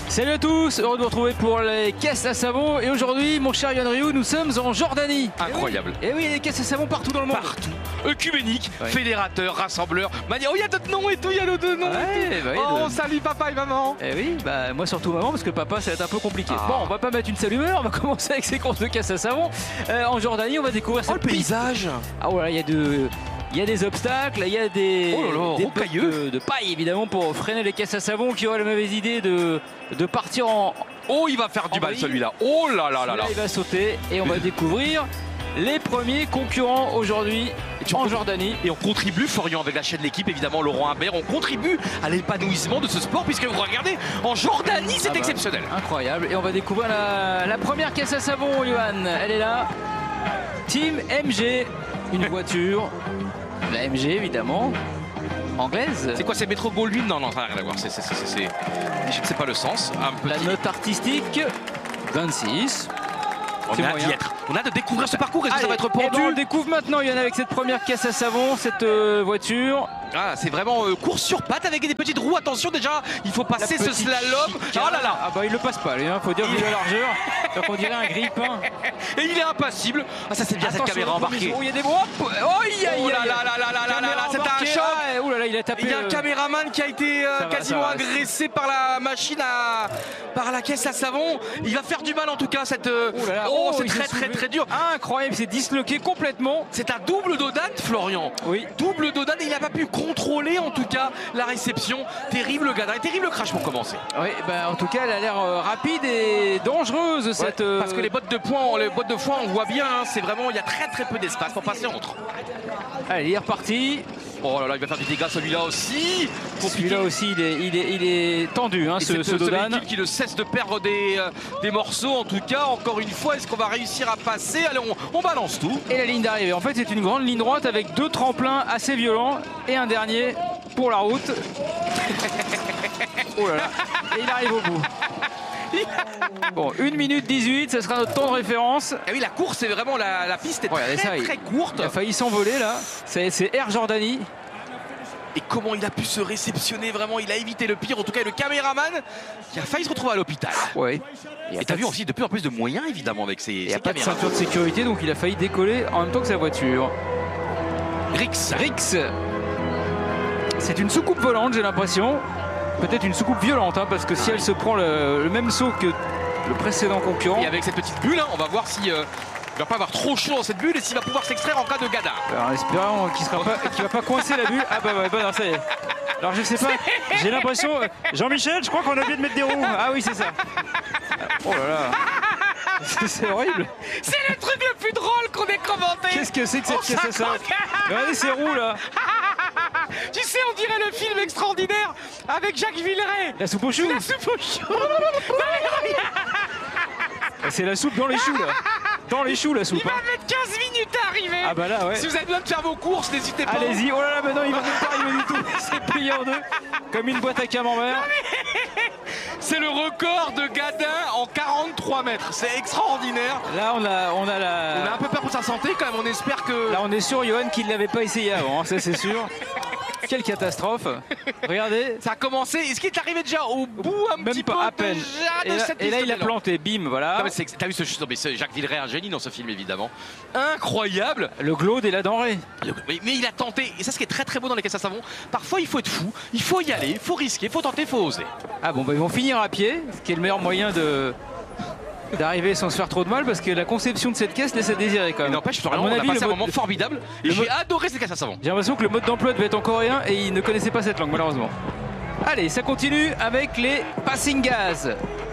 Salut à tous, heureux de vous retrouver pour les caisses à savon. Et aujourd'hui, mon cher Yann Ryu, nous sommes en Jordanie. Incroyable. Et oui, il y a des caisses à savon partout dans le monde. Partout. Œcuménique, fédérateur, rassembleur. Oh, il y a d'autres noms et tout, il y a d'autres noms. Ouais, bah oui, oh, salut papa et maman. Eh oui, bah moi surtout maman, parce que papa, ça va être un peu compliqué. Ah. Bon, on va pas mettre une salle humeur, on va commencer avec ces courses de caisses à savon. En Jordanie, on va découvrir cette le paysage. Ah voilà, il y a des obstacles, il y a des blocs de paille évidemment pour freiner les caisses à savon qui auraient la mauvaise idée de partir en... Oh, il va faire du mal celui-là. Oh là là là là. Il va sauter et on va découvrir les premiers concurrents aujourd'hui en Jordanie. Et on contribue, Florian, avec la chaîne de l'équipe, évidemment, Laurent Humbert, on contribue à l'épanouissement de ce sport, puisque vous regardez, en Jordanie, c'est exceptionnel. Incroyable. Et on va découvrir la première caisse à savon, Johan. Elle est là. Team MG, une voiture. La MG, évidemment. Anglaise. C'est quoi, c'est Metro Goldwyn? Non, ça n'a rien à voir. Je ne sais pas le sens. La note artistique, 26. On a de découvrir ce parcours. Est-ce que ça va être pendu? On le découvre maintenant, Yann, avec cette première caisse à savon, cette voiture. Ah, c'est vraiment course sur pattes avec des petites roues. Attention, déjà, il faut passer ce slalom. Oh là là. Ah bah il le passe pas, lui, faut dire vu la largeur. Donc on dirait un grippin. Et il est impassible. Ah, ça c'est bien cette caméra embarquée. Oh, il y a des bras. Oh là là là là là là là, c'est un choc. Oh là là, il a tapé. Il y a un caméraman qui a été quasiment agressé par la machine par la caisse à savon. Il va faire du mal en tout cas cette. Oh, c'est très dur. Incroyable, c'est disloqué complètement. C'est un double dodane, Florian. Oui. Double dodane et il n'a pas pu contrôler en tout cas la réception. Terrible gadin et terrible crash pour commencer. Oui, bah en tout cas elle a l'air rapide et dangereuse cette. Parce que les bottes de foin, on voit bien, hein, c'est vraiment, il y a très peu d'espace pour passer entre. Allez, il est reparti. Oh là là, il va faire du dégât celui-là aussi. Celui-là aussi, il est tendu, hein, ce dodane. Qui ne cesse de perdre des morceaux en tout cas. Encore une fois, est-ce qu'on va réussir à passer? Allez, on balance tout. Et la ligne d'arrivée, en fait c'est une grande ligne droite avec deux tremplins assez violents et un dernier pour la route. Oh là là, et il arrive au bout. Bon, 1 minute 18, ça sera notre temps de référence. Et oui, la course, c'est vraiment la piste est très courte. Il a failli s'envoler là. C'est Air Jordanie. Et comment il a pu se réceptionner, vraiment, il a évité le pire. En tout cas, le caméraman qui a failli se retrouver à l'hôpital. Ouais. Et t'as vu aussi de plus en plus de moyens, évidemment, avec ces caméras. Il n'y a pas de ceinture de sécurité, donc il a failli décoller en même temps que sa voiture. Rix. C'est une soucoupe volante, j'ai l'impression. Peut-être une soucoupe violente, hein, parce que si elle se prend le même saut que le précédent concurrent. Et avec cette petite bulle, hein, on va voir si il va pas avoir trop chaud dans cette bulle et s'il va pouvoir s'extraire en cas de gadin. Alors, en espérant qu'il va pas coincer la bulle. Ah bah non, ça y est. Alors je sais pas, j'ai l'impression. Jean-Michel, je crois qu'on a oublié de mettre des roues. Ah oui, c'est ça. Oh là là. C'est horrible. C'est le truc le plus drôle qu'on ait commenté. Qu'est-ce que c'est que cette caisse à savon? Regardez ces roues là. Tu sais, on dirait le film extraordinaire avec Jacques Villeray. La soupe aux choux. La soupe aux choux. C'est la soupe dans les choux là. Dans les choux la soupe. Il va mettre 15 minutes à arriver. Ah bah là ouais. Si vous avez besoin de faire vos courses, n'hésitez pas. Allez-y. Oh là là, maintenant il va même pas arriver du tout. C'est plié en deux. Comme une boîte à camembert. C'est le record de gadin en 43 mètres. C'est extraordinaire. Là on a On a un peu peur pour sa santé quand même. On espère que. Là on est sûr, Johan, qu'il ne l'avait pas essayé avant, hein, ça c'est sûr. Quelle catastrophe. Regardez. Ça a commencé. Est-ce qu'il est arrivé déjà au bout un même petit peu peu à peine. Et là il a planté. Bim, voilà. T'as vu ce Jacques Villeray, un génie dans ce film évidemment. Incroyable. Le glaude et la denrée. Mais il a tenté. Et ça, ce qui est très beau dans les caisses à savon. Parfois il faut être fou. Il faut y aller. Il faut risquer. Il faut tenter. Il faut oser. Ah bon, bah ils vont finir à pied, ce qui est le meilleur moyen d'arriver sans se faire trop de mal, parce que la conception de cette caisse laisse à désirer quand même. N'empêche, on a passé un moment formidable et j'ai adoré ces caisses à savon. J'ai l'impression que le mode d'emploi devait être en coréen et il ne connaissait pas cette langue malheureusement. Allez, ça continue avec les passing gas.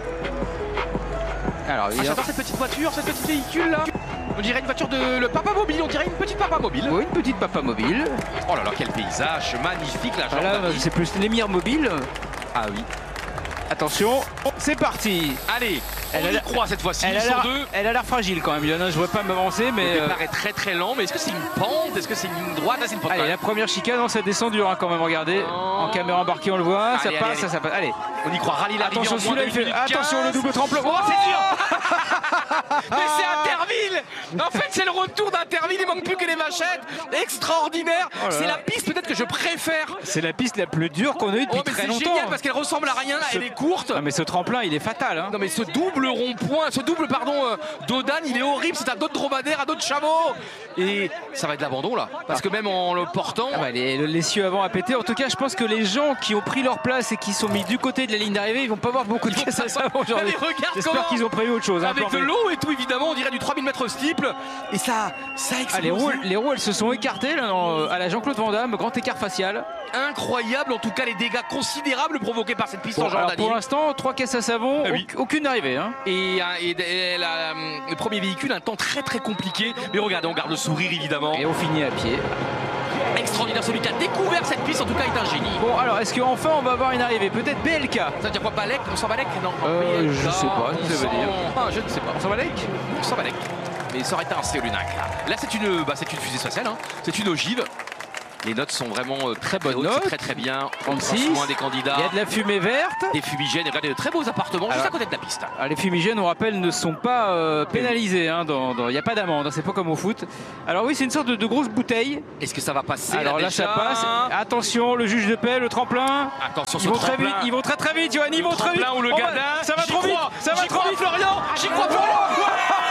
Alors, j'adore cette petite voiture, cette petite véhicule là. On dirait une voiture de le papa mobile, on dirait une petite papa mobile. Oui, une petite papa mobile. Oh là là, quel paysage magnifique la Jordanie. Là, c'est plus l'émir mobile. Ah oui. Attention, c'est parti. Allez, on y croit cette fois-ci. Elle a l'air fragile quand même, Lionel. Je ne vois pas m'avancer, mais. Le départ est très lent, mais est-ce que c'est une pente? Est-ce que c'est une ligne droite? Là, c'est une pente. Allez, la première chicane, ça descend dur hein, quand même. Regardez, en caméra embarquée, on le voit. Allez, ça passe, ça passe. Allez, on y croit. Rallye l'arrivée. Attention, celui-là, il fait. Attention, le double tremplin. Oh, c'est dur. Mais c'est Interville. En fait, c'est le retour d'un termine, il manque plus que les machettes. Extraordinaire. Oh là c'est là. la piste peut-être que je préfère. C'est la piste la plus dure qu'on a eue depuis très c'est longtemps. génial parce qu'elle ressemble à rien, elle est courte. Non mais ce tremplin il est fatal. Hein. Non mais ce double rond-point, ce double d'Odan, il est horrible, c'est à d'autres dromadaires, à d'autres chameaux. Et ça va être l'abandon là, parce que même en le portant... Ah bah, l'essieu avant a pété. En tout cas je pense que les gens qui ont pris leur place et qui sont mis du côté de la ligne d'arrivée, ils vont pas voir beaucoup de caisses à savon aujourd'hui. J'espère qu'ils ont prévu autre chose. Avec de l'eau et tout évidemment, on dirait du 3000 mètres steeple. Et ça explose. Ah, les roues elles se sont écartées là, à la Jean-Claude Van Damme, grand écart facial. Incroyable, en tout cas les dégâts considérables provoqués par cette piste en Jordanie. Pour l'instant, 3 caisses à savon, oui. Aucune arrivée. Hein. Et le premier véhicule, un temps très très compliqué. Mais regardez, on garde le sourire évidemment. Et on finit à pied. Extraordinaire, celui qui a découvert cette piste en tout cas est un génie. Bon alors, est-ce qu'enfin on va avoir une arrivée? Peut-être BLK. Ça veut dire quoi, Balek? On s'en Balek? Non. Je sais pas ce que ça veut dire. Ah, je ne sais pas. On s'en Balek? On s'en Balek. Mais ça aurait été un Céolunac. Là c'est une fusée spatiale, hein. C'est une ogive. Les notes sont vraiment très bonnes notes, très très bien. 36. Des candidats. Il y a de la fumée verte. Des fumigènes, regardez de très beaux appartements juste à côté de la piste. Les fumigènes, on rappelle, ne sont pas pénalisés. Hein, il n'y a pas d'amende, hein, c'est pas comme au foot. Alors oui, c'est une sorte de grosse bouteille. Est-ce que ça va passer? Alors là, ça passe. Attention, le juge de paix, le tremplin. Attention, ils vont très vite. Ils vont très très vite, Johan. Ils vont très vite. Ou le gadin. Ça va trop vite. Ça va trop vite, Florian. J'y crois, Florian.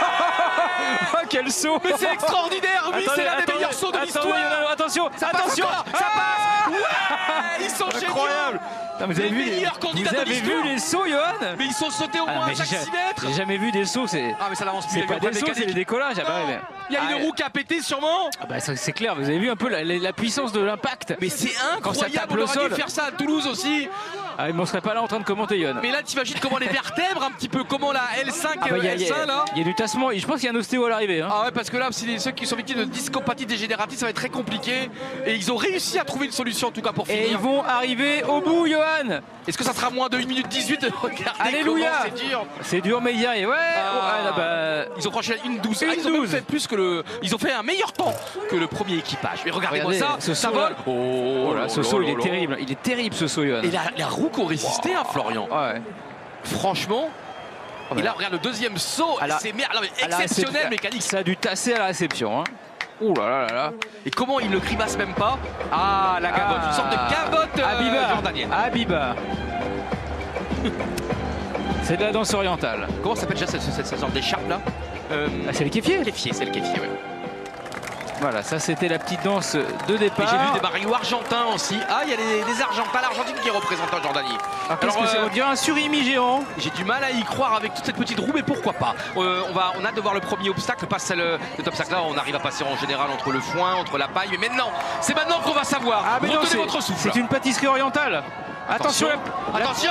Quel saut! Mais c'est extraordinaire! Oui, c'est l'un des meilleurs sauts de l'histoire! Attention! Ça passe! Ouais, ils sont incroyables! Non, vous avez vu les sauts, Johan? Mais ils sont sautés au moins à chaque 6 mètres! J'ai jamais vu des sauts, c'est. Ah, mais ça n'avance plus. C'est pas des sauts, c'est des décollages. Il y a une roue qui a pété sûrement! Ah, bah, c'est clair, vous avez vu un peu la puissance de l'impact! Mais c'est incroyable! On aurait dû faire ça à Toulouse aussi! Ah, on serait pas là en train de commenter, Johan. Mais là, t'imagines comment les vertèbres, un petit peu, comment la L5 L5 là. Il y a du tassement, je pense qu'il y a un ostéo à l'arrivée. Hein. Ah ouais, parce que là, ceux qui sont victimes de discopathie dégénérative, ça va être très compliqué. Et ils ont réussi à trouver une solution en tout cas pour finir. Et ils vont arriver au bout, Johan. Est-ce que ça sera moins de 1 minute 18? Regardez. Alléluia. C'est dur. C'est dur, mais il y arrive. Ouais. Ils ont franchi la 1:12. Ils ont même fait plus que ils ont fait un meilleur temps que le premier équipage. Mais regardez-moi ça, ça vole. Oh là, ce saut, il est terrible. Il est terrible ce saut, Johan. Et la roue qui ont résisté, hein, Florian. Ouais. Franchement. Et là, regarde le deuxième saut. C'est exceptionnel mécanique. Ça a dû tasser à la réception. Hein. Ouh là là là là. Et comment il ne grimace même pas? Ah, la gabotte, une sorte de gabotte jordanienne. Habiba. C'est de la danse orientale. Comment s'appelle déjà cette sorte d'écharpe là? C'est le kéfier. C'est le kéfier, oui. Voilà, ça c'était la petite danse de départ. J'ai vu des barils argentins aussi. Ah, il y a des Argentins, l'Argentine qui est représentée en Jordanie. Alors, on dirait un surimi géant. J'ai du mal à y croire avec toute cette petite roue, mais pourquoi pas. On a de voir le premier obstacle, pas cet obstacle-là, on arrive à passer en général entre le foin, entre la paille. Mais maintenant, c'est maintenant qu'on va savoir. Ah, mais retenez votre souffle. C'est une pâtisserie orientale. Attention. Attention.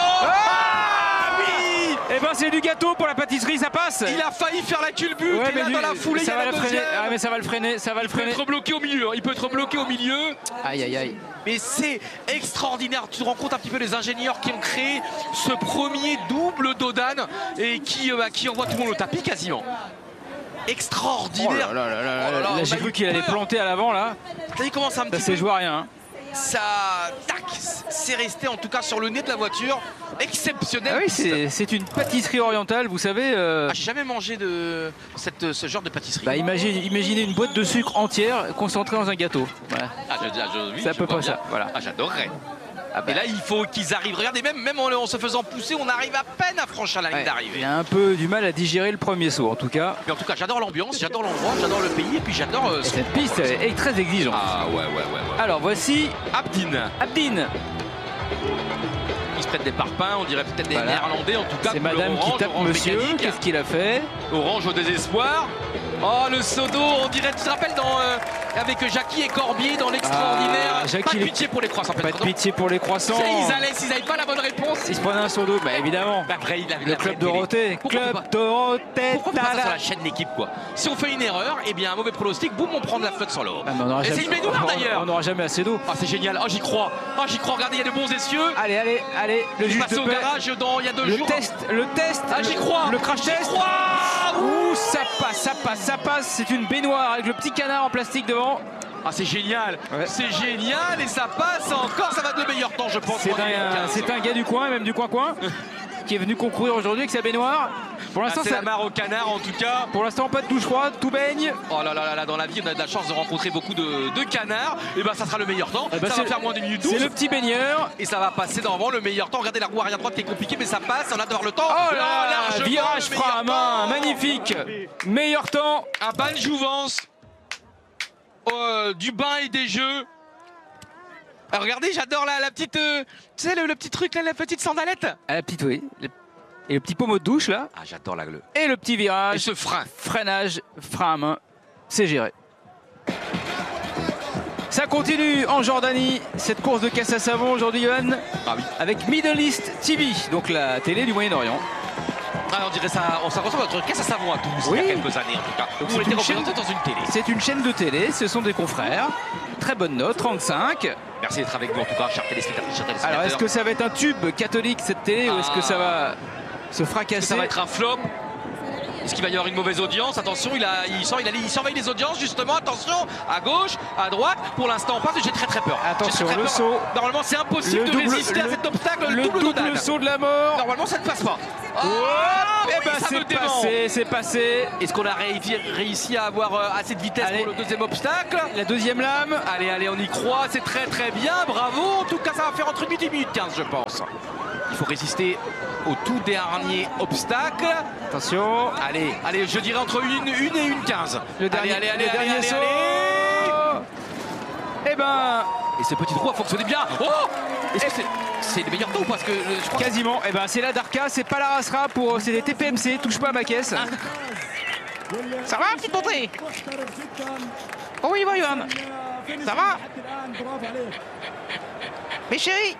Eh ben c'est du gâteau pour la pâtisserie, ça passe. Il a failli faire la culbute, et là dans la foulée il y a la deuxième. Ah mais ça va le freiner, ça va le freiner. Il peut être bloqué au milieu, il peut être bloqué au milieu. Aïe aïe aïe. Mais c'est extraordinaire, tu te rends compte un petit peu les ingénieurs qui ont créé ce premier double d'Odan et qui envoie tout le monde au tapis quasiment. Extraordinaire. Oh là là là là là, j'ai cru qu'il allait planter à l'avant là. T'as vu comment ça un petit peu. Ça s'est joué à rien. Hein. Ça, tac, c'est resté en tout cas sur le nez de la voiture. Exceptionnel. Ah oui, c'est une pâtisserie orientale, vous savez. J'ai jamais mangé de ce genre de pâtisserie. Bah, imaginez une boîte de sucre entière concentrée dans un gâteau. Voilà. Oui, c'est à peu près ça. Voilà. Ah, j'adorerais. Et là, il faut qu'ils arrivent. Regardez, même en se faisant pousser, on arrive à peine à franchir la ligne d'arrivée. Il a un peu du mal à digérer le premier saut, en tout cas. Mais en tout cas, j'adore l'ambiance, j'adore l'endroit, j'adore le pays, et puis j'adore. Cette piste est très exigeante. Ah ouais. Alors voici Abdin. Il se prête des parpaings, on dirait peut-être des Néerlandais en tout cas. C'est madame qui tape monsieur. Qu'est-ce qu'il a fait? Orange au désespoir. Oh, le seau d'eau, on dirait, tu te rappelles avec Jackie et Corbier dans l'extraordinaire. Pas de pitié pour les croissants. Pas de pitié pour les croissants. S'ils n'avaient pas la bonne réponse. Ils se prenaient un seau d'eau, bah évidemment. Après, le club Dorothée. Club Dorothée. Pourquoi on fait ça sur la chaîne d'équipe quoi? Si on fait une erreur, eh bien un mauvais pronostic, boum, on prend de la flotte sur l'eau. Et c'est une baignoire d'ailleurs. On n'aura jamais assez d'eau. Ah, c'est génial. Oh, j'y crois. Regardez, il y a de bons essieux. Allez. Le juge de paix. Au garage il y a 2 jours. Le test. Ah, j'y crois. Le crash test. Ouh, ça passe. C'est une baignoire avec le petit canard en plastique devant. Ah, c'est génial. C'est génial et ça passe encore. Ça va de meilleur temps, je pense. C'est un gars du coin, même du coin. qui est venu concourir aujourd'hui avec sa baignoire. Pour l'instant, c'est la mare au canard en tout cas. Pour l'instant, pas de douche froide, tout baigne. Oh là là là, dans la vie, on a de la chance de rencontrer beaucoup de canards. Et ben ça sera le meilleur temps. Ça va faire moins de minutes 12. C'est le petit baigneur. Et ça va passer normalement le meilleur temps. Regardez la roue arrière droite qui est compliquée, mais ça passe. On a d'avoir le temps. Oh là, virage frein à main, magnifique. Meilleur temps. Un ban Jouvence. Du bain et des jeux. Alors regardez, j'adore la petite, tu sais le petit truc là, la petite sandalette. La petite, oui. Et le petit pommeau de douche là. Ah, j'adore la gleu. Et le petit virage. Et ce frein. Freinage, frein à main, c'est géré. Ça continue en Jordanie, cette course de caisse à savon aujourd'hui, Johan. Ah oui. Avec Middle East TV, donc la télé du Moyen-Orient. Ah, on dirait ça, on s'en ressemble à notre caisse à savon à tous, il y a quelques années en tout cas. Donc on était représentés dans une télé. C'est une chaîne de télé, ce sont des confrères. Très bonne note, 35. Merci d'être avec nous en tout cas, chers téléspectateurs. Alors est-ce que ça va être un tube catholique cette télé ou est-ce que ça va se fracasser? Ça va être un flop. Est-ce qu'il va y avoir une mauvaise audience? Attention, il surveille les audiences justement. Attention, à gauche, à droite. Pour l'instant, on passe. J'ai très peur. Attention, le saut. Normalement, c'est impossible de résister à cet obstacle. Le double saut de la mort. Normalement, ça ne passe pas. Eh ben, c'est passé. Est-ce qu'on a réussi à avoir assez de vitesse pour le deuxième obstacle? La deuxième lame. Allez, on y croit. C'est très bien. Bravo. En tout cas, ça va faire entre 8 et 1 minute 15, je pense. Il faut résister au tout dernier obstacle. Attention. Allez, je dirais entre 1 et 1,15. Le dernier saut. Eh ben. Et ce petit trou a fonctionné bien. Oh, est-ce que c'est le meilleur temps parce que je crois quasiment. Eh ben, c'est la Darka, c'est pas la Rasra pour. C'est des TPMC. Touche pas à ma caisse. Ça va, petite montée? Oh oui, Johan. Ça va? Mais chérie.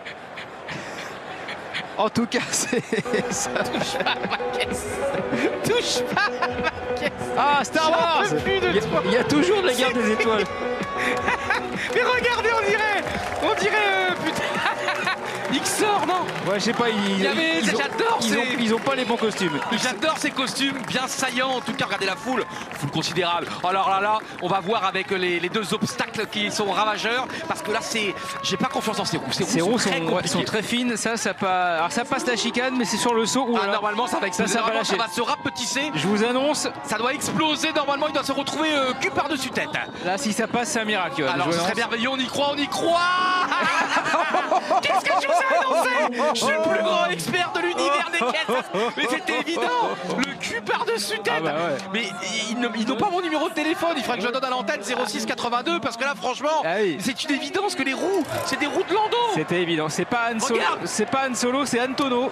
En tout cas, c'est ça. Touche pas à ma caisse. Touche pas à ma caisse. Ah, Star Wars. Il y a toujours de la guerre des étoiles. Mais regardez, on dirait putain. XOR, non? Ouais, je sais pas, ils ont pas les bons costumes. J'adore ces costumes bien saillants, en tout cas, regardez la foule considérable. Alors là, on va voir avec les deux obstacles qui sont ravageurs, parce que là, j'ai pas confiance dans ces roues. Ces roues sont très fines, ça passe la chicane, mais c'est sur le saut. Normalement, ça va exploser, ça va se rapetisser. Je vous annonce. Ça doit exploser, normalement, il doit se retrouver cul par-dessus tête. Là, si ça passe, c'est un miracle. Alors, ce serait merveilleux, on y croit. Qu'est-ce que je vous ai annoncé? Je suis le plus grand expert de l'univers des caisses. Mais c'était évident. Le cul par-dessus tête. Mais ils n'ont pas mon numéro de téléphone. Il faudrait que je le donne à l'antenne 06 82 parce que là, franchement, c'est une évidence que les roues, c'est des roues de landau. C'était évident. C'est pas Han Solo. C'est pas Han Solo, c'est Antonio.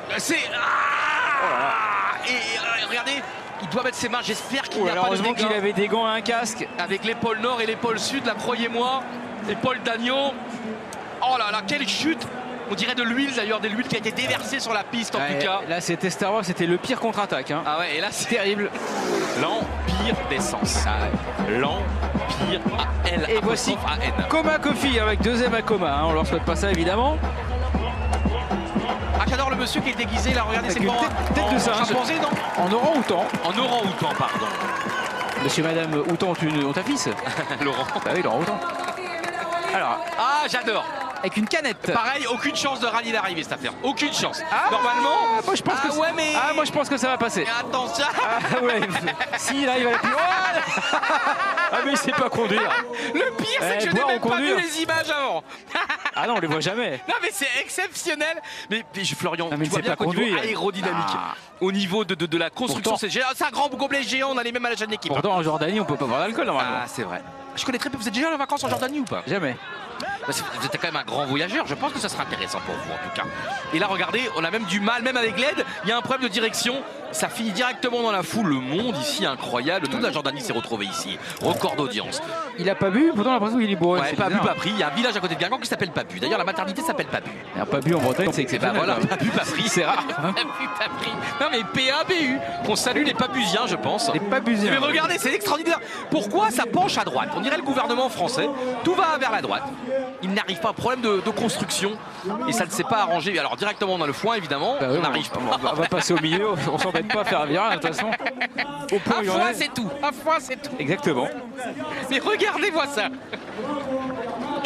Et regardez. Il doit mettre ses mains, j'espère qu'il n'y a pas de dégâts. Heureusement qu'il avait des gants et un casque. Avec l'épaule nord et l'épaule sud, là, croyez-moi. Épaule d'agneau. Oh là là, quelle chute! On dirait de l'huile d'ailleurs, de l'huile qui a été déversée sur la piste en tout cas. Là c'était Star Wars, c'était le pire contre-attaque. Hein. Ah ouais, et là c'est terrible. L'empire d'essence. L'empire A-L. Et voici Coma Coffee avec 2M à coma. Hein. On leur souhaite pas ça évidemment. Ah, j'adore le monsieur qui est déguisé là, regardez, c'est quoi? Tête de singe. Non, en orang-outan. En orang-outan, pardon. Monsieur, madame, Outan, on ta fils? Laurent. Bah oui, Laurent Outan. Alors. Ah, j'adore. Avec une canette. Pareil, aucune chance de rallye d'arrivée cette affaire. Aucune chance. Normalement. Moi je pense que moi je pense que ça va passer. Mais attention. Si là il va plus. Ah mais il sait pas conduire. Le pire c'est que je n'ai même pas vu les images avant. Ah non, on les voit jamais. Non mais c'est exceptionnel. Mais Florian, tu vois bien qu'au niveau aérodynamique, au niveau de la construction, c'est un grand gobelet géant, on a les mêmes à la chaîne d'équipe. Pourtant en Jordanie on peut pas boire d'alcool normalement. Ah c'est vrai. Je connais très peu. Vous êtes déjà en vacances en Jordanie ou pas? Jamais. Vous êtes quand même un grand voyageur, je pense que ça sera intéressant pour vous en tout cas. Et là regardez, on a même du mal, même avec l'aide, il y a un problème de direction, ça finit directement dans la foule. Le monde ici incroyable, toute la Jordanie s'est retrouvée ici, record d'audience. Il a pas bu, pourtant l'impression qu'il est bourré. Ouais, pas bu, pas pris, il y a un village à côté de Guingamp qui s'appelle Pabu. D'ailleurs la maternité s'appelle Pabu. Il n'y a pas bu en Bretagne, c'est exceptionnel. Voilà, pas bu, pas pris, c'est rare. Pas bu, pas pris. Non mais PABU, qu'on salue les Pabusiens je pense. Les Pabusiens. Mais regardez, c'est extraordinaire. Pourquoi ça penche à droite? On dirait le gouvernement français, tout va vers la droite. Il n'arrive pas, problème de construction et ça ne s'est pas arrangé. Alors directement on a le foin évidemment, on n'arrive pas. On va passer au milieu, on s'embête pas à faire un virage de toute façon. Au point un foin c'est tout, un foin c'est tout. Exactement. Mais regardez-moi ça.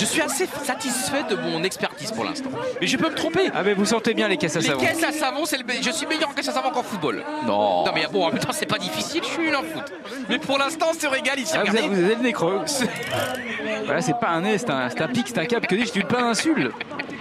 Je suis assez satisfait de mon expertise pour l'instant. Mais je peux me tromper. Ah mais vous sentez bien les caisses à savon. Les caisses à savon, je suis meilleur en caisse à savon qu'en football. Non. Non mais bon, en même temps c'est pas difficile, je suis nul en foot. Mais pour l'instant on se régale ici. Ah, vous avez le nez creux. Voilà, c'est pas un nez, c'est un pic, c'est un cap. Que dis-je, tu plein d'insultes.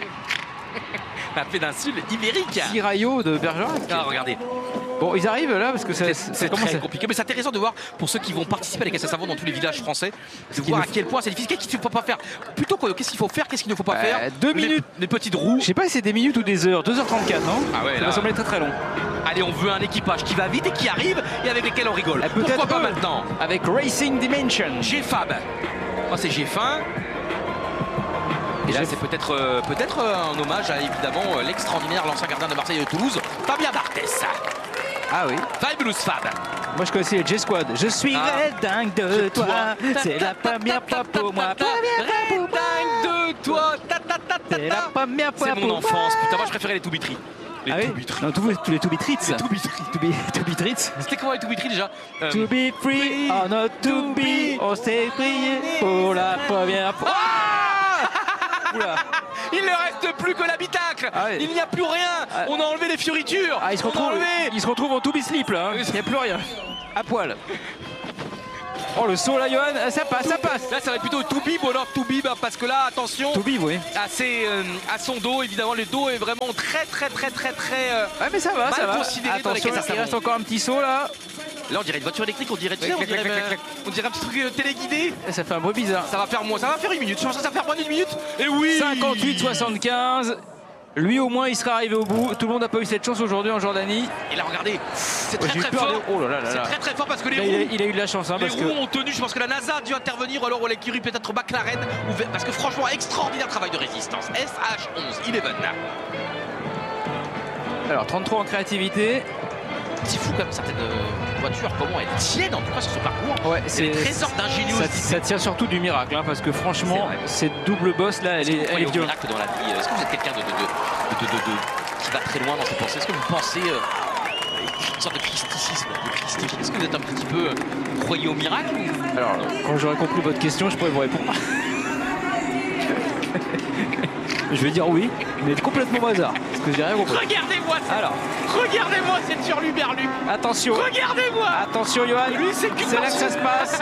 Un péninsule ibérique. Tiraillot de Bergerac. Ah, regardez. Bon, ils arrivent là parce que c'est très compliqué. Mais c'est intéressant de voir pour ceux qui vont participer à les caisses à savon dans tous les villages français, de voir à quel point c'est difficile. Qu'est-ce qu'il ne faut pas faire. Plutôt qu'est-ce qu'il faut faire, qu'est-ce qu'il ne faut pas faire. 2 minutes. Les petites roues. Je sais pas si c'est des minutes ou des heures. 2h34, non? Ah ouais, ça va sembler très très long. Allez, on veut un équipage qui va vite et qui arrive et avec lesquels on rigole. Pourquoi pas maintenant? Avec Racing Dimension. GFAB. Moi, c'est GF1. Et là, c'est peut-être un hommage à évidemment l'extraordinaire l'ancien gardien de Marseille et de Toulouse, Fabien Barthès. Ah oui. Fabulous Fab. Moi je connaissais les J-Squad. Je suis dingue de toi. C'est la première fois pour moi. Dingue de toi. C'est la première fois. C'est mon enfance. Putain, moi je préférais les Toubitry. Les Toubitry. Non, tous les Toubitry. Toubitry. C'était comment les Toubitry déjà? To be free or not to be. On s'est prié pour la première fois. Oula. Il ne reste plus que l'habitacle. Ah ouais. Il n'y a plus rien. On a enlevé les fioritures. Ah, il se retrouve en to-be sleep là. Il n'y a plus rien. À poil. Oh le saut là, Johan, ça passe. Là ça va être plutôt to-bib ou alors to-bib parce que là attention. To-bib, oui. À son dos évidemment, le dos est vraiment très. Ouais mais ça va, considéré. Attention, il reste encore un petit saut là. Là on dirait une voiture électrique, on dirait un petit truc téléguidé. Ça fait un bruit bizarre. Ça va faire 1 minute, je pense que ça va faire moins d'une minute. Et oui 58-75. Lui au moins il sera arrivé au bout. Tout le monde n'a pas eu cette chance aujourd'hui en Jordanie. Et là regardez, c'est très fort. Oh là là. C'est très fort parce que les roues. Il a eu de la chance. Les roues ont tenu, je pense que la NASA a dû intervenir, alors l'écurie peut-être McLaren. Parce que franchement, extraordinaire travail de résistance. SH11, 11. Alors 33 en créativité. C'est fou comme certaines voitures, comment elles tiennent en tout cas sur ce parcours. Ouais, c'est des trésors d'ingéniosité. Ça tient surtout du miracle, hein, parce que franchement, cette double bosse là, elle est violente. Miracle dans la vie. Est-ce que vous êtes quelqu'un qui va très loin dans ses pensées? Est-ce que vous pensez une sorte de christicisme, Est-ce que vous êtes un petit peu croyez au miracle? Alors, quand j'aurai compris votre question, je pourrais vous répondre. Je vais dire oui, mais complètement au hasard. Parce que j'ai rien compris. Regardez-moi ça. Alors, regardez-moi cette surluberlu. Attention. Regardez-moi. Attention, Johan. Lui, c'est là que ça se passe.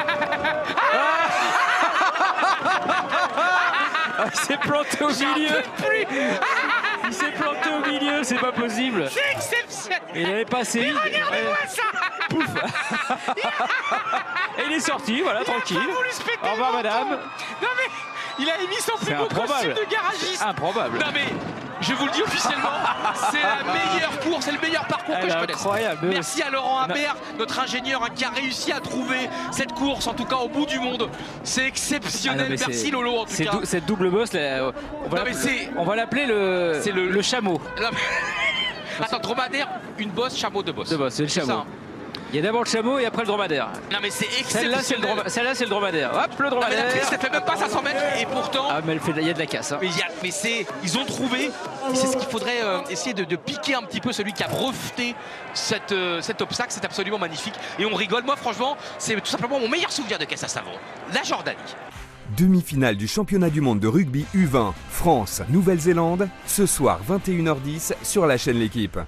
Il s'est planté au milieu. Il s'est planté au milieu, c'est pas possible. C'est exceptionnel. Il avait passé. Mais regardez-moi ça. Pouf. Et il est sorti, voilà, tranquille. Au revoir, madame. Non mais. Il a émis son plus beau costume de garagiste. Improbable. Non mais, je vous le dis officiellement, c'est la meilleure course, c'est le meilleur parcours que je connaisse. Incroyable. Merci à Laurent Habert, notre ingénieur, qui a réussi à trouver cette course, en tout cas au bout du monde. C'est exceptionnel. Merci Lolo en tout cas. Cette double bosse, là, on va l'appeler le chameau. Attends, dromadaire, une bosse, chameau, deux bosses. Deux bosses, c'est le chameau. Il y a d'abord le chameau et après le dromadaire. Non mais c'est exceptionnel. Celle-là c'est le dromadaire. Hop, le dromadaire. Non, mais la piste, elle fait même pas 500 mètres et pourtant. Ah mais il y a de la casse. Hein. Mais ils ont trouvé. C'est ce qu'il faudrait essayer de piquer un petit peu celui qui a breveté cet obstacle. C'est absolument magnifique et on rigole. Moi franchement, c'est tout simplement mon meilleur souvenir de caisse à savon. La Jordanie. Demi-finale du championnat du monde de rugby U20 France-Nouvelle-Zélande, ce soir 21h10 sur la chaîne L'Équipe.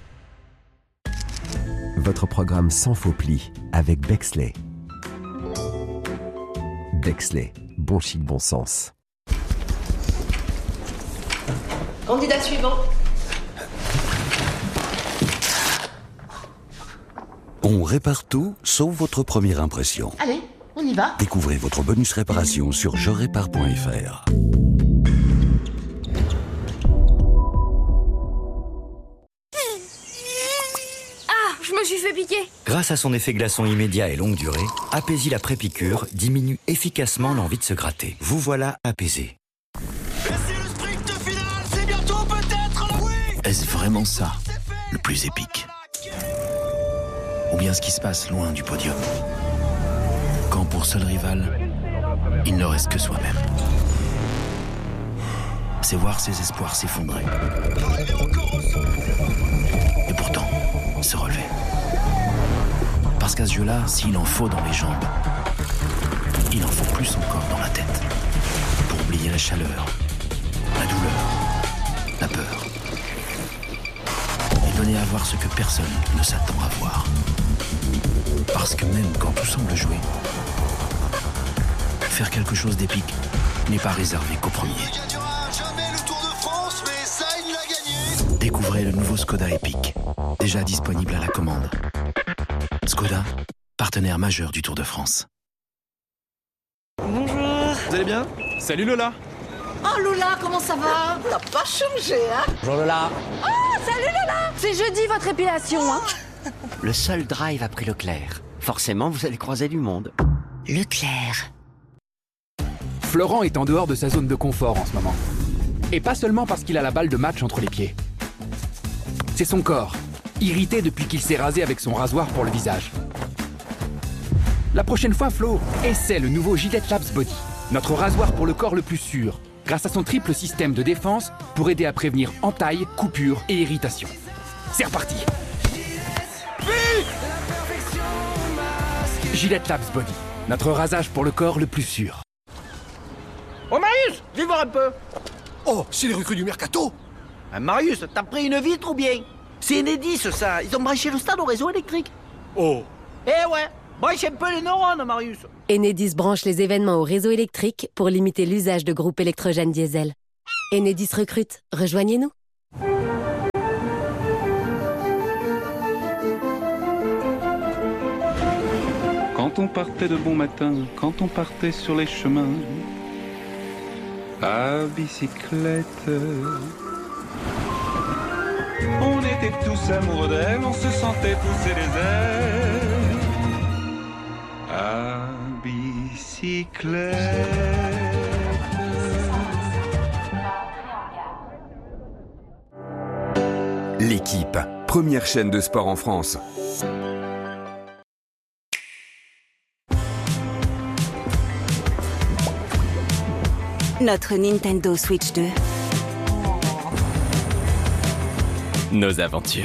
Votre programme sans faux plis avec Bexley. Bexley, bon chic, bon sens. Candidat suivant. On répare tout, sauf votre première impression. Allez, on y va. Découvrez votre bonus réparation sur jerépare.fr. Je me suis fait piquer. Grâce à son effet glaçon immédiat et longue durée, Apaisie la pré-piqûre diminue efficacement l'envie de se gratter. Vous voilà apaisé. Et c'est le sprint final, c'est bientôt peut-être la oui. Est-ce vraiment ça, le plus épique? Ou bien ce qui se passe loin du podium? Quand pour seul rival, il ne reste que soi-même. C'est voir ses espoirs s'effondrer. Et pourtant, se relever. Parce qu'à ce jeu-là, s'il en faut dans les jambes, il en faut plus encore dans la tête. Pour oublier relayer la chaleur, la douleur, la peur. Et donner à voir ce que personne ne s'attend à voir. Parce que même quand tout semble jouer, faire quelque chose d'épique n'est pas réservé qu'au premier. Il gagnera jamais le Tour de France, mais ça, il l'a gagné. Découvrez le nouveau Skoda Epic, déjà disponible à la commande. Skoda, partenaire majeur du Tour de France. Bonjour. Vous allez bien? Salut Lola. Oh Lola, comment ça va? T'as pas changé, hein? Bonjour Lola. Oh, salut Lola! C'est jeudi votre épilation, hein? Le seul drive a pris Leclerc. Forcément, vous allez croiser du monde. Leclerc. Florent est en dehors de sa zone de confort en ce moment. Et pas seulement parce qu'il a la balle de match entre les pieds. C'est son corps, irrité depuis qu'il s'est rasé avec son rasoir pour le visage. La prochaine fois, Flo, essaie le nouveau Gillette Labs Body, notre rasoir pour le corps le plus sûr, grâce à son triple système de défense pour aider à prévenir entailles, coupures et irritations. C'est reparti. Gillette Labs Body, notre rasage pour le corps le plus sûr. Oh Marius, viens voir un peu. Oh, c'est les recrues du mercato. Marius, t'as pris une vitre ou bien? C'est Enedis ça, ils ont branché le stade au réseau électrique. Oh. Eh ouais, branche un peu les neurones Marius. Enedis branche les événements au réseau électrique pour limiter l'usage de groupes électrogènes diesel. Enedis recrute, rejoignez-nous. Quand on partait de bon matin, quand on partait sur les chemins, à bicyclette, on était tous amoureux d'elle, on se sentait pousser les ailes, à bicyclette. L'équipe, première chaîne de sport en France. Notre Nintendo Switch 2. Nos aventures.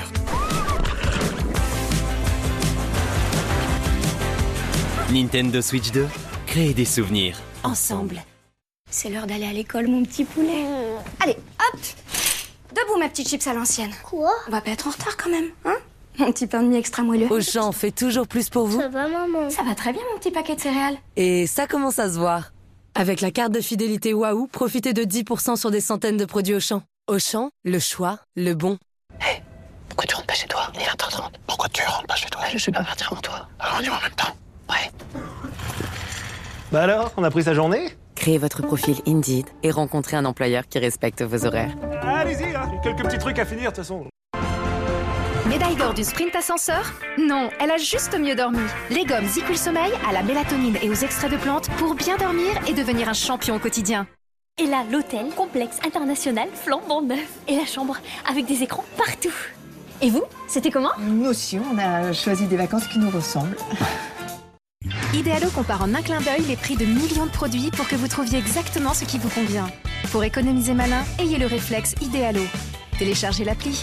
Nintendo Switch 2, créer des souvenirs. Ensemble. C'est l'heure d'aller à l'école, mon petit poulet. Allez, hop! Debout, ma petite chips à l'ancienne. Quoi? On va pas être en retard quand même, hein? Mon petit pain de mie extra moelleux. Auchan fait toujours plus pour vous. Ça va, maman? Ça va très bien, mon petit paquet de céréales. Et ça commence à se voir. Avec la carte de fidélité Waouh, profitez de 10% sur des centaines de produits Auchan. Auchan, le choix, le bon. Hé, pourquoi tu rentres pas chez toi? Il est 20h30. Pourquoi tu rentres pas chez toi? Je vais pas partir avant toi. Alors on y va en même temps. Ouais. Bah alors, on a pris sa journée? Créez votre profil Indeed et rencontrez un employeur qui respecte vos horaires. Allez-y, hein. Quelques petits trucs à finir de toute façon. Médaille d'or du sprint ascenseur? Non, elle a juste mieux dormi. Les gommes Zicul Sommeil à la mélatonine et aux extraits de plantes pour bien dormir et devenir un champion au quotidien. Et là, l'hôtel, complexe international, flambant neuf. Et la chambre, avec des écrans partout. Et vous, c'était comment? Nous aussi, on a choisi des vacances qui nous ressemblent. Idealo compare en un clin d'œil les prix de millions de produits pour que vous trouviez exactement ce qui vous convient. Pour économiser malin, ayez le réflexe Idealo. Téléchargez l'appli.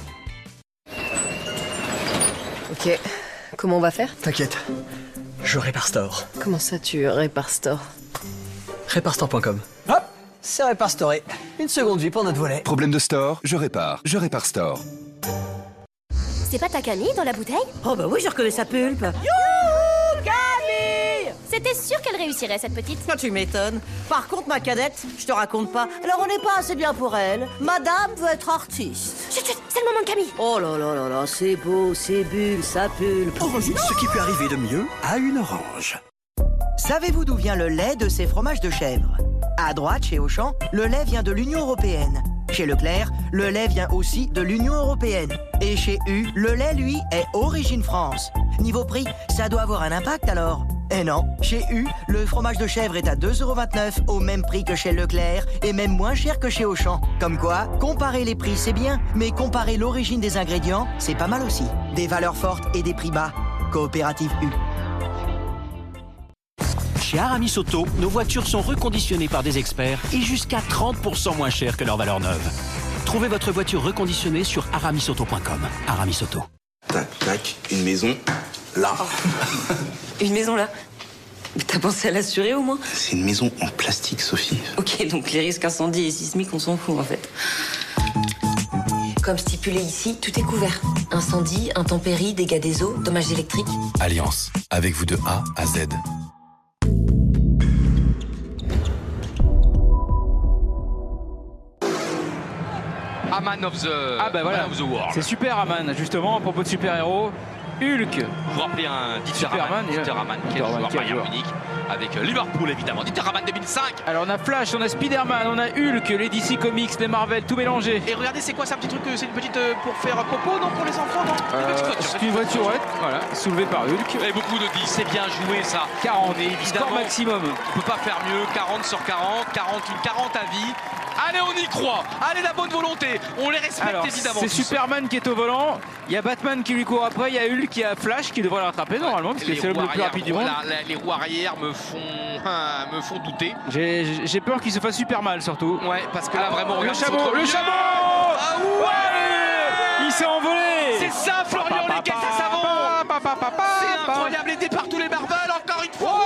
Ok, comment on va faire? T'inquiète, je répare Store. Comment ça tu répares Store? Réparestore.com. Hop, c'est réparestoré. Une seconde vie pour notre volet. Problème de Store, je répare Store. C'est pas ta Camille dans la bouteille? Oh bah oui, je reconnais sa pulpe. Youhou, Camille! C'était sûr qu'elle réussirait, cette petite. Ah, tu m'étonnes. Par contre, ma cadette, je te raconte pas. Alors, on n'est pas assez bien pour elle. Madame veut être artiste. Chut, chut, c'est le moment de Camille. Oh là là là là, c'est beau, c'est bulle, ça pulpe. Ce qui peut arriver de mieux à une orange. Savez-vous d'où vient le lait de ces fromages de chèvre? À droite, chez Auchan, le lait vient de l'Union européenne. Chez Leclerc, le lait vient aussi de l'Union européenne. Et chez U, le lait, lui, est origine France. Niveau prix, ça doit avoir un impact alors? Eh non, chez U, le fromage de chèvre est à 2,29 € au même prix que chez Leclerc et même moins cher que chez Auchan. Comme quoi, comparer les prix c'est bien, mais comparer l'origine des ingrédients, c'est pas mal aussi. Des valeurs fortes et des prix bas. Coopérative U. Chez Aramis Auto, nos voitures sont reconditionnées par des experts et jusqu'à 30% moins chères que leur valeur neuve. Trouvez votre voiture reconditionnée sur aramisauto.com. Aramis Auto. Tac, tac, une maison là. Une maison là? T'as pensé à l'assurer au moins? C'est une maison en plastique, Sophie. Ok, donc les risques incendie et sismiques, on s'en fout en fait. Comme stipulé ici, tout est couvert. Incendie, intempéries, dégâts des eaux, dommages électriques. Alliance, avec vous de A à Z. Aman of the, voilà. Man of the World. C'est super Aman, justement, à propos de super-héros. Hulk. Vous vous rappelez un Dieter Aman, quel joueur Bayern Munich avec Liverpool évidemment. Dieter Aman 2005. Alors on a Flash, on a Spider-Man, on a Hulk, les DC Comics, les Marvel, tout mélangé. Et regardez, c'est quoi, c'est un petit truc, c'est une petite pour faire popo, non, pour les enfants, non? C'est une voiturette, voilà, soulevée par Hulk. Et beaucoup de 10, c'est bien joué ça. 40, et évidemment, score maximum. On peut pas faire mieux, 40 sur 40, 40 à vie. Allez, on y croit. Allez, la bonne volonté. On les respecte. Alors, évidemment. C'est Superman qui est au volant. Il y a Batman qui lui court après. Il y a Hulk qui a Flash qui devrait le rattraper normalement parce que c'est l'homme le plus rapide du monde. Les roues arrière me font douter. J'ai peur qu'il se fasse super mal surtout. Ouais, parce que là vraiment. Le chameau. Ah ouais, il s'est envolé. C'est ça, Florian, les caisses à savon. C'est incroyable, les départs tous les Marvel encore une fois.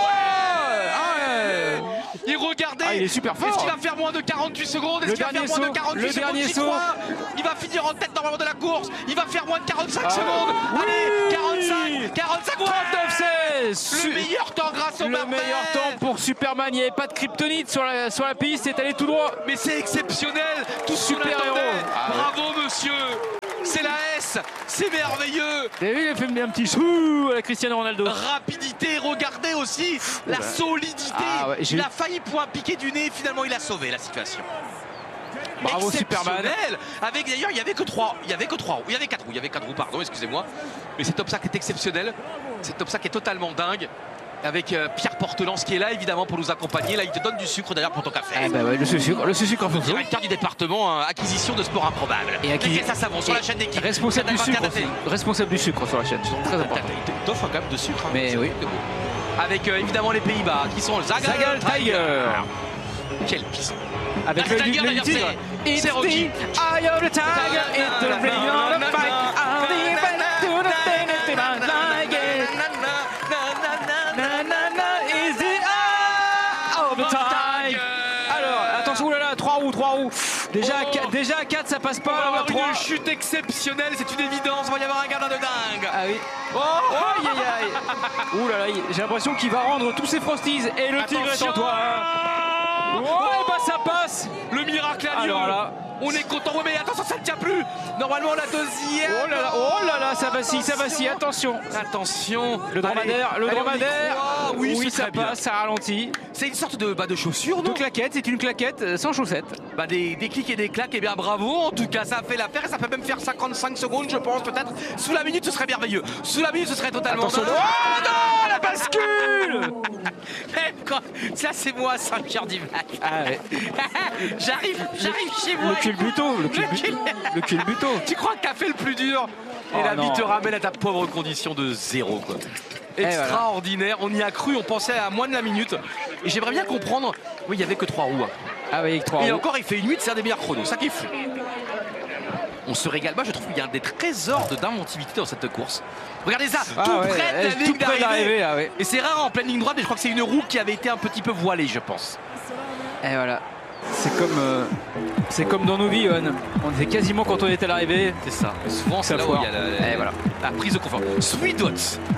Et regardez, il est super fort. Est-ce qu'il va faire moins de 48 secondes? Est-ce qu'il va faire moins de 48 secondes? J'y crois. Il va finir en tête normalement de la course. Il va faire moins de 45 secondes. Allez, 45, 39-16. Le meilleur temps grâce au Marvel. Le meilleur temps pour Superman. Il n'y avait pas de kryptonite sur la piste. C'est allé tout droit. Mais c'est exceptionnel. Tout super-héros. Bravo, monsieur. C'est la S, c'est merveilleux. Et oui, il a fait un petit chou à la Cristiano Ronaldo. Rapidité, regardez aussi la solidité. Il a failli piquer du nez, finalement il a sauvé la situation. Bravo Superman. Avec d'ailleurs, il y avait que 4 roues, pardon, excusez-moi. Mais cet obstacle est exceptionnel. Cet obstacle est totalement dingue. Avec Pierre Portelance qui est là évidemment pour nous accompagner. Là il te donne du sucre d'ailleurs pour ton café. Ah bah ouais, le sucre en fonction. Directeur du département acquisition de sport improbable. Et ça savon sur la chaîne d'équipe. Responsable du sucre aussi. Responsable du sucre sur la chaîne. Très important. Il t'offre quand même de sucre. Mais oui. Avec évidemment les Pays-Bas qui sont Zagal Tiger. Quelle piste. Avec le tigre. C'est Rocky. I am the tiger, it's the ring on the fight. I'll be back to the thing that I like it. Alors, attention, oulala, 3 roues. Déjà à 4, ça passe pas. Alors, une chute exceptionnelle, c'est une évidence. Il va y avoir un gardien de dingue. Ah oui. Aïe. Oulala, j'ai l'impression qu'il va rendre tous ses frosties. Et le tigre est en toi. Ça passe. Le miracle a lieu. Alors là, on est content. Ouais, mais attention, ça ne tient plus. Normalement, la deuxième. Oh là là, ça vacille. Attention. Le dromadaire. Oui, ça passe, ça ralentit. C'est une sorte de chaussure, non? De claquette, c'est une claquette sans chaussettes. Des clics et des claques, et bien bravo. En tout cas, ça a fait l'affaire et ça peut même faire 55 secondes, je pense, peut-être. Sous la minute, ce serait merveilleux. Sous la minute, ce serait totalement. Attention. Oh non, la bascule. Ça, c'est moi à 5h du mat. Ah ouais. J'arrive chez moi. Le culbuto. Tu crois que t'as fait le plus dur? Et la vie te ramène à ta pauvre condition de 0, quoi. Extraordinaire, on y a cru, on pensait à moins de la minute. Et j'aimerais bien comprendre. Oui, il n'y avait que 3 roues. Ah oui, avec 3 roues. Et encore, il fait une minute, c'est un des meilleurs chronos. Ça qui est fou. On se régale. Moi, je trouve qu'il y a des trésors d'inventivité dans cette course. Regardez ça, tout près de la ligne d'arrivée. Et c'est rare en pleine ligne droite, mais je crois que c'est une roue qui avait été un petit peu voilée, je pense. Et voilà. C'est comme dans nos vies, Johan. On était quasiment quand on était à l'arrivée. C'est ça. Souvent, c'est là où il y a la prise de confort. 3 dots.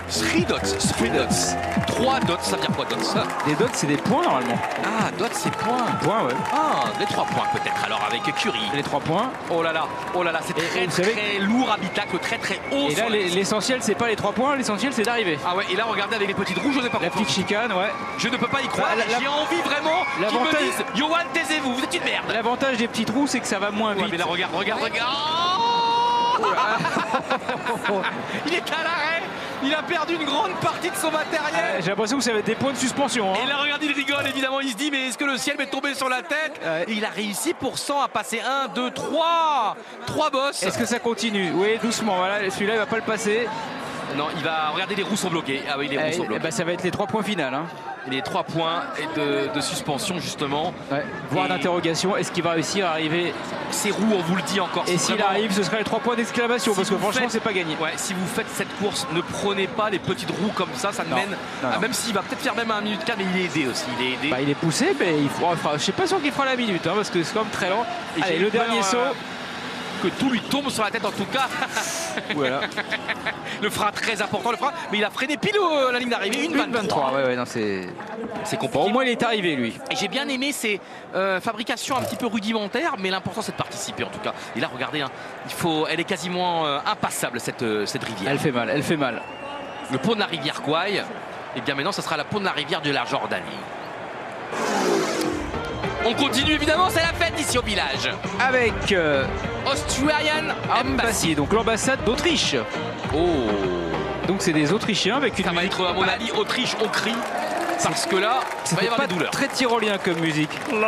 3 dots, ça veut dire quoi, dots? Des dots, c'est des points normalement. Ah, dots, c'est points. Points, ouais. Ah, les 3 points peut-être. Alors avec Curie. Les 3 points. Oh là là, c'est très lourd habitacle, très haut. Et là, l'essentiel, c'est pas les 3 points, l'essentiel, c'est d'arriver. Ah ouais, et là, regardez avec les petites roues, je n'ai pas compris. La petite chicane, ouais. Je ne peux pas y croire. J'ai envie vraiment qu'ils me disent, Johan, taisez-vous, vous êtes une merde. L'avantage des petites roues, c'est que ça va moins vite. Mais là, regarde. Il est à l'arrêt. Il a perdu une grande partie de son matériel. J'ai l'impression que ça va être des points de suspension. Et là, regardez, il rigole évidemment. Il se dit, mais est-ce que le ciel m'est tombé sur la tête? Et il a réussi pour 100 à passer 1, 2, 3 boss. Est-ce que ça continue? Oui, doucement. Voilà, celui-là, il va pas le passer. Non, il va. Regardez, les roues sont bloquées. Ah oui, les roues sont bloquées. Ça va être les 3 points finales. Les 3 points de suspension justement. Ouais. Voire d'interrogation, est-ce qu'il va réussir à arriver? Ces roues, on vous le dit encore. Et s'il arrive, ce serait les 3 points d'exclamation, parce que franchement, c'est pas gagné. Ouais, si vous faites cette course, ne prenez pas les petites roues comme ça mène. Même s'il va peut-être faire même à 1 minute 4, mais il est aidé aussi. Il est aidé. Bah, il est poussé, mais il faut, enfin, je suis pas sûr qu'il fera la minute, hein, parce que c'est quand même très lent. Et allez, le dernier saut. Que tout lui tombe sur la tête en tout cas. Voilà. Le frein très important, le frein, mais il a freiné pile la ligne d'arrivée, 1,23. Ouais, non, c'est compliqué. Bon, au moins il est arrivé lui. Et j'ai bien aimé ces fabrications un petit peu rudimentaires, mais l'important c'est de participer en tout cas. Et là regardez, hein, elle est quasiment impassable cette rivière. Elle fait mal. Le pont de la rivière Kwai, et bien maintenant ce sera la pont de la rivière de la Jordanie. On continue évidemment, c'est la fête ici au village. Avec Australian Embassy. Donc l'ambassade d'Autriche. Oh. Donc c'est des Autrichiens avec une. Ça va être à mon avis Autriche, on crie. Parce que là, il va y avoir des douleurs. Très tyrolien comme musique.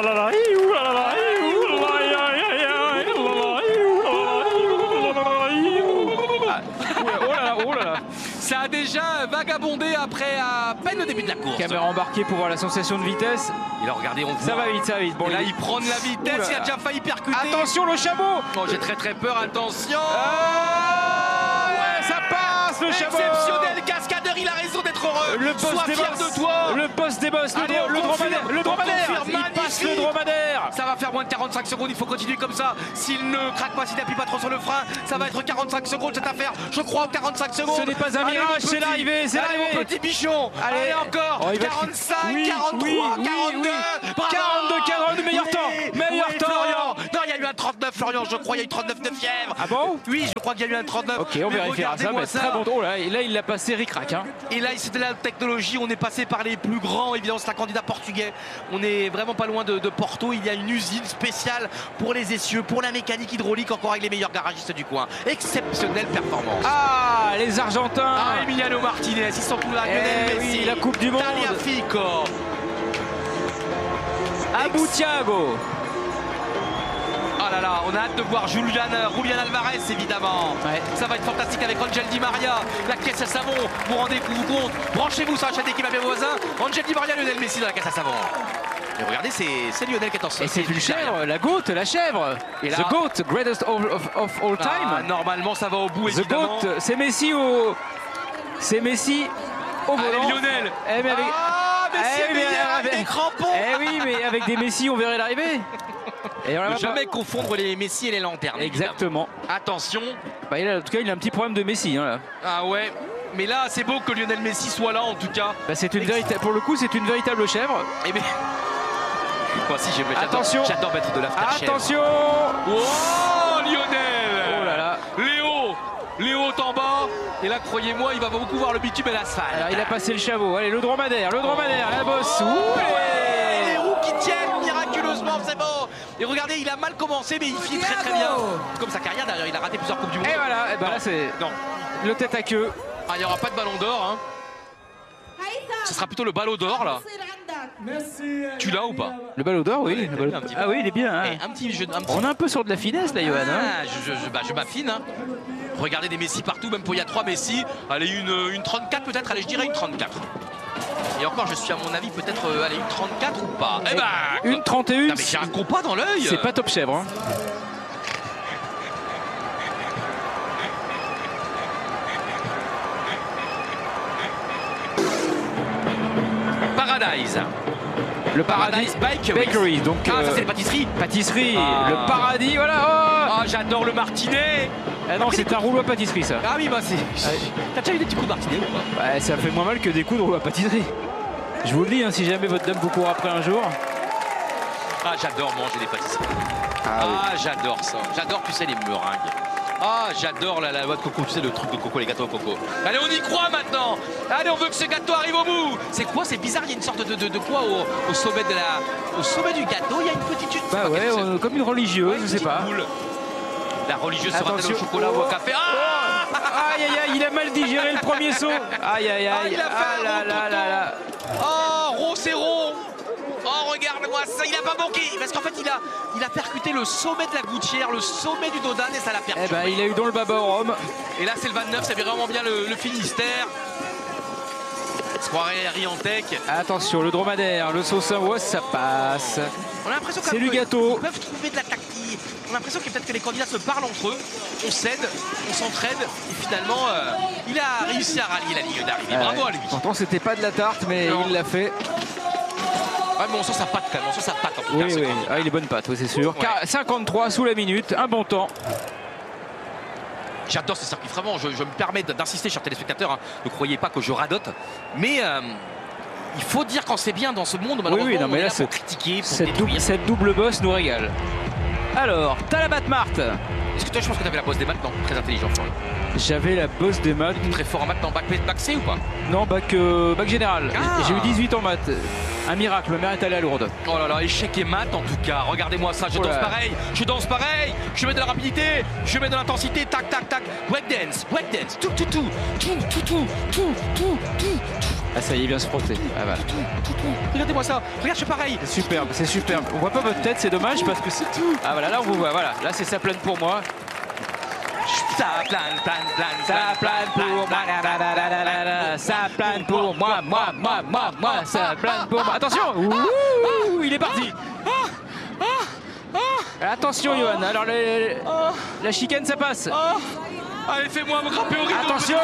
Oh là là. Ça a déjà vagabondé après à peine le début de la course. Caméra embarquée pour voir la sensation de vitesse. Et là, regardez, on voit. Ça va vite. Bon, là, il prend de la vitesse, il a déjà failli percuter. Attention, le chameau. Bon, j'ai très peur, attention. Ouais, ça passe, le chameau. Exceptionnel cascadeur, il a raison d'être heureux. Le boss Sois des fier boss. de toi. Le boss des boss, le dromadaire. Il passe le dromadaire. Ça va faire moins de 45 secondes, il faut continuer comme ça. S'il ne craque pas, s'il n'appuie pas trop sur le frein, ça va être 45 secondes cette affaire. Je crois 45 secondes. Ce n'est pas un mirage, c'est l'arrivée, mon petit bichon. Allez encore. 45, 43, 42. 42, meilleur temps. Florian. Non, il y a eu un 39, Florian, je crois, il y a eu 39 de fièvre. Ah bon? Oui, je crois qu'il y a eu un 39. Ok, on vérifiera ça, mais très bon. Oh là, et là, il l'a passé ric-rac. Hein. Et là, c'était la technologie, on est passé par les plus grands, évidemment, c'est un candidat portugais. On est vraiment pas loin de Porto. Il y a une usine spéciale pour les essieux, pour la mécanique hydraulique, encore avec les meilleurs garagistes du coin. Exceptionnelle performance. Ah, les Argentins. Ah, Emiliano Martinez, ils sont tous là. Lionel Messi, oui, la Coupe du Monde. Tagliafico. Abou Thiago. Oh là là, on a hâte de voir Julian Alvarez évidemment. Ouais. Ça va être fantastique avec Angel Di Maria, la caisse à savon. Vous rendez-vous compte? Branchez-vous sur la chaîne d'équipe à mes voisins. Angel Di Maria, Lionel Messi dans la caisse à savon. Et regardez, c'est Lionel qui est en Et c'est une chèvre, la chèvre. Et là, The GOAT, greatest of all time. Normalement, ça va au bout The évidemment. GOAT, c'est Messi au volant. Allez, Lionel. Mais avec... Messi est meilleur avec des crampons. Oui, mais avec des Messi, on verrait l'arrivée. Et on ne jamais confondre les Messi et les lanternes. Exactement. Évidemment. Attention. Bah, en tout cas, il a un petit problème de Messi. Hein, là. Ah ouais. Mais là, c'est beau que Lionel Messi soit là, en tout cas. Bah, pour le coup, c'est une véritable chèvre. Et mais... Moi aussi, attention. J'adore mettre de l'after-chèvre. Attention. Oh, Lionel. Oh là là. Léo en bas. Et là, croyez-moi, il va beaucoup voir le bitume et l'asphalte. Alors, il a passé le chameau. Allez, le dromadaire, la bosse. Les roues qui tiennent miraculeusement, c'est bon. Et regardez, il a mal commencé, mais il finit très bien. Comme sa carrière, d'ailleurs, il a raté plusieurs Coupes du Monde. Et voilà, et ben là, c'est le tête à queue. Ah, il n'y aura pas de ballon d'or. Hein. Ce sera plutôt le ballon d'or, là. Tu l'as ou pas? Le ballon d'or, oui. Ah oui, il est bien. Hein. Un petit jeu, On est un peu sur de la finesse, là, Johan. Hein. Je m'affine. Hein. Regardez des Messi partout, même pour il y a 3 Messi. Allez, une 34 peut-être, allez, je dirais une 34. Et encore, je suis à mon avis peut-être, allez, une 34 ou pas. Eh ben, une 31. Non, mais j'ai un compas dans l'œil. C'est pas top chèvre. Hein. Paradise. Le Paradise Bakery. Donc, ça c'est les pâtisseries. Pâtisserie, le paradis, voilà. Ah, j'adore le martinet. Ah non, c'est un rouleau à pâtisserie, ça. Ah oui, bah c'est... T'as déjà eu des petits coups de martinet ou pas? Ouais, ça fait moins mal que des coups de rouleau à pâtisserie. Je vous le dis, hein, si jamais votre dame vous court après un jour. Ah, j'adore manger des pâtisseries. Ah, j'adore ça. J'adore, tu sais, les meringues. Ah, j'adore la noix de coco, tu sais, le truc de coco, les gâteaux au coco. Allez, on y croit maintenant. Allez, on veut que ce gâteau arrive au bout. C'est quoi? C'est bizarre, il y a une sorte de quoi au sommet au sommet du gâteau, il y a une petite... Bah ouais, comme une religieuse, je sais pas. Boule. La religieuse sera-t-elle au chocolat ou au café? Aïe, aïe, aïe, il a mal digéré le premier saut. Aïe, aïe, aïe. Il a fait là. Oh, Rosero. Oh, regarde-moi ça, il a pas manqué. Parce qu'en fait, il a percuté le sommet de la gouttière, le sommet du Dodane et ça l'a percuté. Eh ben, il a eu dans le baba au rhum. Et là, c'est le 29, ça fait vraiment bien le Finistère. Soirée Riantec. Attention, le dromadaire, le saucin, ouais, ça passe. On a l'impression c'est du gâteau. Ils peuvent trouver de la tactique. On a l'impression que peut-être que les candidats se parlent entre eux. On cède, on s'entraide. Et finalement, il a réussi à rallier la ligne d'arrivée. Bravo à lui. Pourtant, c'était pas de la tarte, mais il l'a fait. Ouais, mais on sent sa patte quand même. On sent sa patte en tout cas. Oui. Ah, il est bonne patte, oui, c'est sûr. Ouais. 53 sous la minute, un bon temps. J'adore ce circuit, vraiment. Je me permets d'insister, chers téléspectateurs. Hein. Ne croyez pas que je radote. Mais il faut dire quand c'est bien dans ce monde. Malheureusement, oui, non, mais on est là, pour critiquer, pour cette double bosse nous régale. Alors, Talabat Mart. Est-ce que toi, je pense que tu avais la bosse des maths? Non, très intelligent. J'avais la bosse des maths. Très fort en maths, non, bac C ou pas? Non, bac général. J'ai eu 18 en maths. Un miracle, ma mère est allée à Lourdes. Oh là là, échec et maths en tout cas. Regardez-moi ça, je danse pareil, je mets de la rapidité, je mets de l'intensité, tac, tac, tac. Breakdance, tout. Ah ça y est, il vient se frotter. Ah, voilà. Regardez-moi ça, regarde, je suis pareil. C'est superbe, c'est superbe. On voit pas votre tête, c'est dommage parce que c'est tout. Ah voilà, là on vous voit, voilà. Là c'est ça plane pour moi. Ça plane pour moi. Ça plane pour moi, ça plane pour moi. Attention, ouh, il est parti. Attention, Johan. Alors la chicane, ça passe. Allez, fais-moi me grimper au rideau. Attention.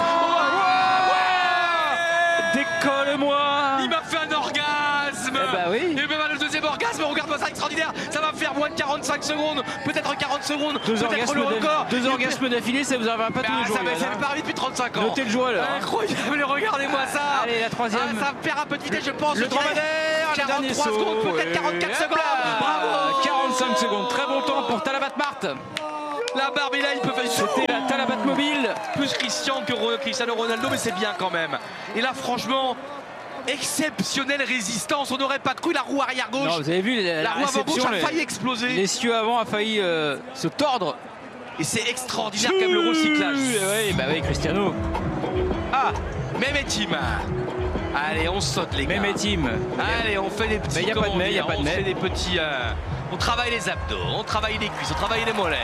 Décolle-moi. Il m'a fait un orgasme. Eh bah oui. Et même le deuxième orgasme, regarde-moi ça, extraordinaire. Ça va faire moins de 45 secondes, peut-être 40 secondes, peut-être le record. Deux orgasmes d'affilée, ça vous arrive pas tous les jours. Ça fait pas arrivé depuis 35 ans. Notez le jour alors. Incroyable, regardez-moi ça. Allez, la troisième. Ça perd un peu de vitesse, je pense. Le dromadaire, 43 secondes, peut-être 44 secondes. Bravo. 45 secondes, très bon temps pour Talabat Mart. La barbe est là, il peut faire. C'était la Talabat mobile. Plus Cristiano Ronaldo, mais c'est bien quand même. Et là, franchement, exceptionnelle résistance. On n'aurait pas cru la roue arrière gauche. Non, vous avez vu la roue avant gauche a failli exploser. L'essieu avant a failli se tordre. Et c'est extraordinaire comme le recyclage. Oui, Cristiano. Ah, Mehmet Team. Allez, on saute les gars. Mehmet Team. Allez, on fait des petits. Mais il n'y a pas de mais, il n'y a pas de mais. On fait des petits. On travaille les abdos, on travaille les cuisses, on travaille les mollets.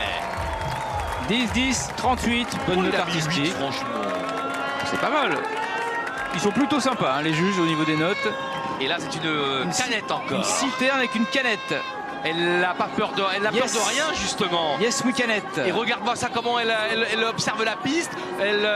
10-10, 38, bonne note artistique. Franchement, c'est pas mal. Ils sont plutôt sympas, hein, les juges, au niveau des notes. Et là, c'est une canette encore. Une citerne avec une canette. Elle n'a pas peur de, peur de rien, justement. Yes, we canette. Et regarde-moi ça, comment elle observe la piste. Elle.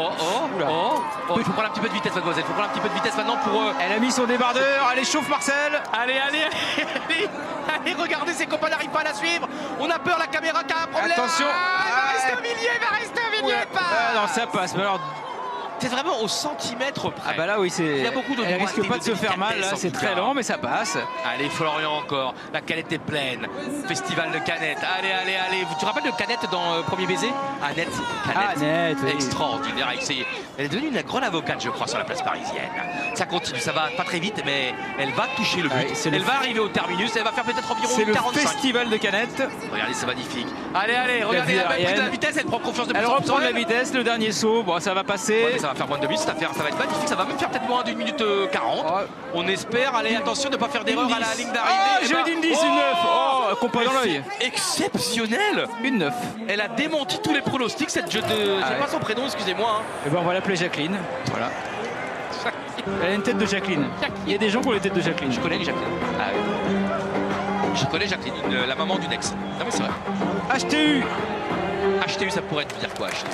Il faut prendre un petit peu de vitesse, mademoiselle. Il faut prendre un petit peu de vitesse maintenant pour. Elle a mis son débardeur. Elle échauffe Marcel. Allez, regardez, ses copains n'arrivent pas à la suivre. On a peur, la caméra qui a un problème. Attention. Il va rester au milieu, non, ça passe. Mais alors. C'est vraiment au centimètre près. Ah bah là oui, il y a beaucoup de elle risque pas de se faire mal là, c'est très lent mais ça passe. Allez Florian encore, la canette est pleine. Festival de canettes. Allez. Tu te rappelles de Canette dans Premier Baiser? Annette. Annette, oui. Extraordinaire. Elle est devenue une grande avocate, je crois, sur la place parisienne. Ça continue, ça va pas très vite, mais elle va toucher le but. Elle va arriver au terminus, elle va faire peut-être environ 45. C'est le festival de canettes. Regardez, c'est magnifique. Allez, regardez, elle a pris de la vitesse, elle prend confiance de plus en plus. Elle reprend de la vitesse, le dernier saut, bon ça va passer. Ouais, ça va faire moins de 2 minutes, ça va être magnifique, ça va même faire peut-être moins d'1 minute 40. On espère, allez, attention de ne pas faire d'erreur à la ligne d'arrivée. J'ai dit une 10, une 9. Oh, compas dans l'œil. Exceptionnel. Une 9. Elle a démenti tous les pronostics, cette jeu de. J'ai pas son prénom, excusez-moi. Et ben on va l'appeler Jacqueline. Voilà. Elle a une tête de Jacqueline. Il y a des gens qui ont les têtes de Jacqueline. Je connais Jacqueline. Ah oui. Je connais Jacqueline, la maman du Nex. Non mais c'est vrai. HTU. HTU, ça pourrait être dire quoi, HTU?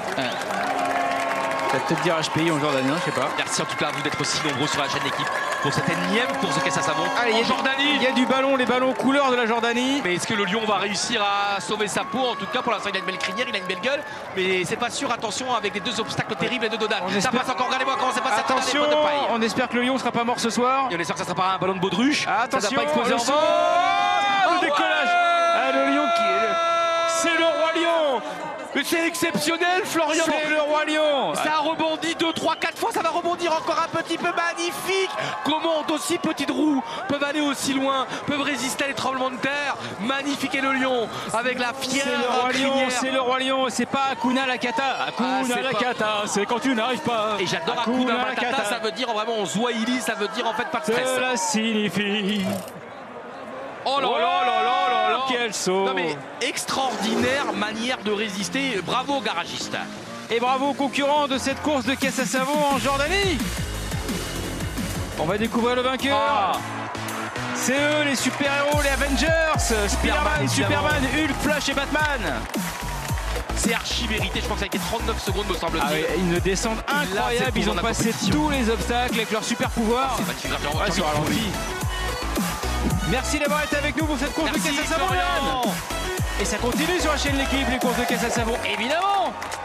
Ça va peut-être dire HPI en jordanien, je sais pas. Merci en tout cas à vous d'être aussi nombreux sur la chaîne d'équipe pour cette énième course de caisse à savon en Jordanie. Il y a du ballon, les ballons couleur de la Jordanie. Mais est-ce que le lion va réussir à sauver sa peau? En tout cas, pour l'instant, il a une belle crinière, il a une belle gueule. Mais c'est pas sûr, attention, avec les deux obstacles terribles de Dodane. Ça passe encore, regardez-moi comment c'est passé. Attention, on espère que le lion sera pas mort ce soir. Et on espère que ça sera pas un ballon de baudruche. Attention, ça va pas exploser en saut. Le décollage. Le lion qui est... C'est le roi lion. Mais c'est exceptionnel, Florian. C'est le roi lion. Ça a rebondi 2, 3, 4 fois. Ça va rebondir encore un petit peu. Magnifique. Comment d'aussi petites roues peuvent aller aussi loin, peuvent résister à les tremblements de terre. Magnifique. Et le lion avec la fière crinière. C'est le roi lion. C'est pas Hakuna Matata. Hakuna Matata, c'est quand tu n'arrives pas. Et j'adore Hakuna Matata. Ça veut dire vraiment on Swahili. Ça veut dire en fait pas de stress. Cela signifie. Oh là là là là là. Quel saut. Non mais extraordinaire manière de résister. Bravo garagiste. Et bravo aux concurrents de cette course de caisse à savon en Jordanie. On va découvrir le vainqueur. C'est eux les super-héros, les Avengers. Spider-Man, Superman, Hulk, Flash et Batman. C'est archi mérité, je pense que ça a été 39 secondes me semble-t-il. Ah ouais, une descente incroyable, ils ont passé tous les obstacles avec leur super pouvoir. C'est magnifique, ouais, sur ralenti. Merci d'avoir été avec nous pour cette course de caisse à savon. Et ça continue sur la chaîne L'équipe, les courses de caisse à savon, évidemment.